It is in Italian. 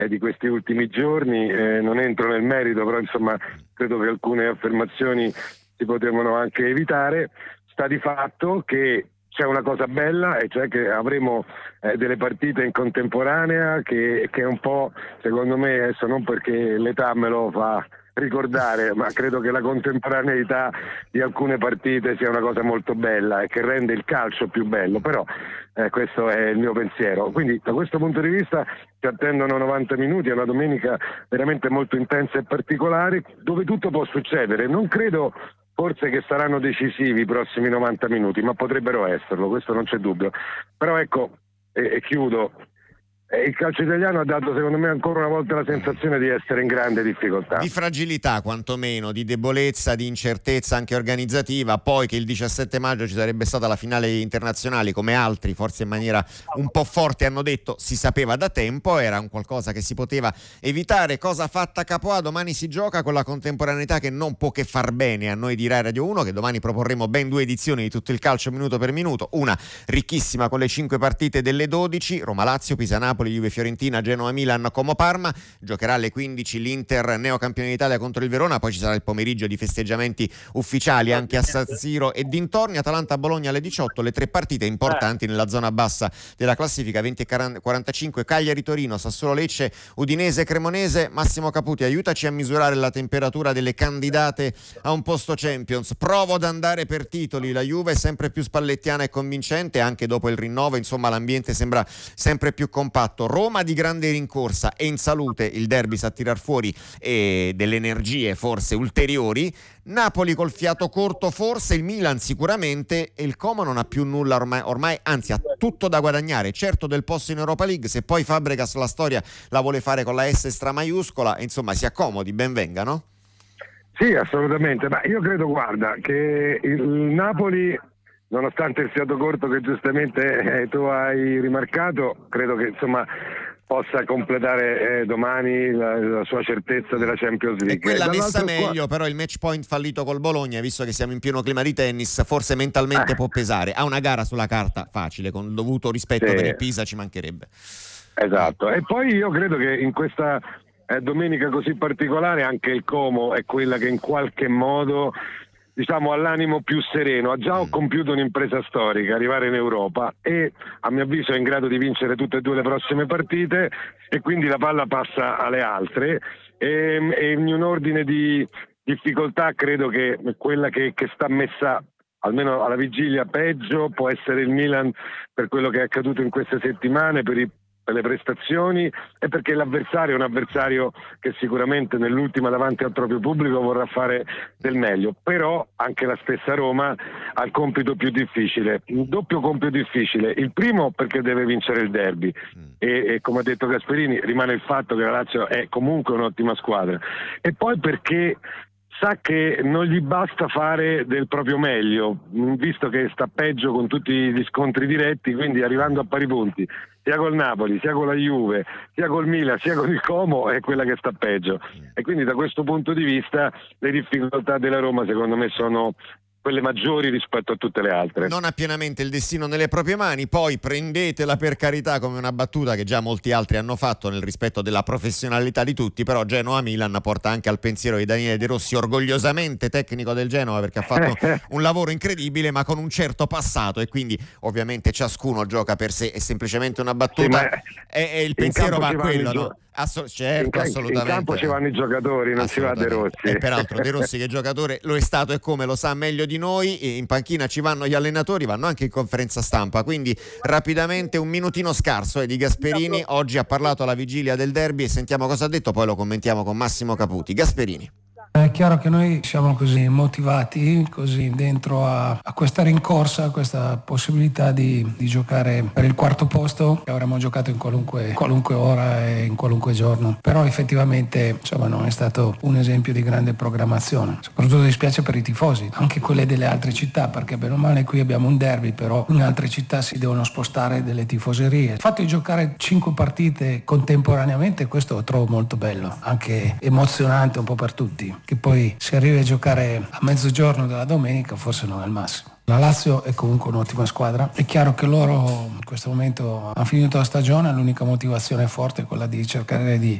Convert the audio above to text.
di questi ultimi giorni. Non entro nel merito, però insomma credo che alcune affermazioni si potevano anche evitare. Sta di fatto che c'è una cosa bella, e cioè che avremo delle partite in contemporanea che è un po', secondo me, adesso non perché l'età me lo fa ricordare, ma credo che la contemporaneità di alcune partite sia una cosa molto bella e che rende il calcio più bello, però questo è il mio pensiero. Quindi da questo punto di vista ci attendono 90 minuti, è una domenica veramente molto intensa e particolare, dove tutto può succedere. Non credo forse che saranno decisivi i prossimi 90 minuti, ma potrebbero esserlo, questo non c'è dubbio. Però ecco, e chiudo, il calcio italiano ha dato secondo me ancora una volta la sensazione di essere in grande difficoltà. Di fragilità quantomeno, di debolezza, di incertezza anche organizzativa. Poi che il 17 maggio ci sarebbe stata la finale internazionale, come altri forse in maniera un po' forte hanno detto, si sapeva da tempo, era un qualcosa che si poteva evitare. Cosa fatta capo A, domani si gioca con la contemporaneità che non può che far bene a noi di Rai Radio 1, che domani proporremo ben 2 edizioni di tutto il calcio minuto per minuto, una ricchissima con le 5 partite delle 12, Roma-Lazio, Pisa-Napoli, Juve-Fiorentina, Genoa-Milan, Como-Parma. Giocherà alle 15 l'Inter neocampione d'Italia contro il Verona, poi ci sarà il pomeriggio di festeggiamenti ufficiali anche a San Siro e dintorni. Atalanta-Bologna alle 18, le 3 partite importanti nella zona bassa della classifica, 20 e 45, Cagliari-Torino, Sassuolo-Lecce, Udinese-Cremonese. Massimo Caputi, aiutaci a misurare la temperatura delle candidate a un posto Champions. Provo ad andare per titoli, la Juve è sempre più spallettiana e convincente anche dopo il rinnovo, insomma l'ambiente sembra sempre più compatto. Roma di grande rincorsa e in salute, il derby sa tirar fuori delle energie forse ulteriori. Napoli col fiato corto forse, il Milan sicuramente, e il Como non ha più nulla ormai, anzi ha tutto da guadagnare, certo del posto in Europa League. Se poi Fabregas la storia la vuole fare con la S stramaiuscola, insomma si accomodi, ben venga, no? Sì, assolutamente, ma io credo, guarda, che il Napoli, nonostante il fiato corto che giustamente tu hai rimarcato, credo che insomma possa completare domani la sua certezza della Champions League. E quella messa meglio, però il match point fallito col Bologna, visto che siamo in pieno clima di tennis, forse mentalmente può pesare. Ha una gara sulla carta facile, con il dovuto rispetto per il Pisa, ci mancherebbe. Esatto, e poi io credo che in questa domenica così particolare anche il Como è quella che in qualche modo, diciamo, all'animo più sereno, ha già compiuto un'impresa storica, arrivare in Europa, e a mio avviso è in grado di vincere tutte e 2 le prossime partite, e quindi la palla passa alle altre, e in un ordine di difficoltà credo che quella che sta messa almeno alla vigilia peggio può essere il Milan, per quello che è accaduto in queste settimane, per le prestazioni, e perché l'avversario è un avversario che sicuramente nell'ultima davanti al proprio pubblico vorrà fare del meglio. Però anche la stessa Roma ha il compito più difficile, un doppio compito difficile. Il primo perché deve vincere il derby e come ha detto Gasperini rimane il fatto che la Lazio è comunque un'ottima squadra, e poi perché sa che non gli basta fare del proprio meglio, visto che sta peggio con tutti gli scontri diretti, quindi arrivando a pari punti sia col Napoli, sia con la Juve, sia col Milan, sia con il Como, è quella che sta peggio. E quindi da questo punto di vista le difficoltà della Roma secondo me sono quelle maggiori rispetto a tutte le altre. Non ha pienamente il destino nelle proprie mani, poi prendetela per carità come una battuta che già molti altri hanno fatto nel rispetto della professionalità di tutti, però Genoa-Milan porta anche al pensiero di Daniele De Rossi, orgogliosamente tecnico del Genoa, perché ha fatto un lavoro incredibile ma con un certo passato, e quindi ovviamente ciascuno gioca per sé, è semplicemente una battuta, e il pensiero va a quello, no? Certo, assolutamente. In campo ci vanno i giocatori, non ci va De Rossi. E peraltro De Rossi che giocatore lo è stato e come lo sa meglio di noi, e in panchina ci vanno gli allenatori, vanno anche in conferenza stampa. Quindi rapidamente un minutino scarso di Gasperini, oggi ha parlato alla vigilia del derby, e sentiamo cosa ha detto, poi lo commentiamo con Massimo Caputi. Gasperini. È chiaro che noi siamo così motivati, così dentro a questa rincorsa, a questa possibilità di giocare per il quarto posto, che avremmo giocato in qualunque ora e in qualunque giorno. Però effettivamente insomma non è stato un esempio di grande programmazione. Soprattutto dispiace per i tifosi, anche quelle delle altre città, perché bene o male qui abbiamo un derby, però in altre città si devono spostare delle tifoserie. Il fatto di giocare 5 partite contemporaneamente, questo lo trovo molto bello, anche emozionante un po' per tutti. Che poi se arrivi a giocare a mezzogiorno della domenica forse non è il massimo. La Lazio è comunque un'ottima squadra, è chiaro che loro in questo momento hanno finito la stagione, l'unica motivazione forte è quella di cercare di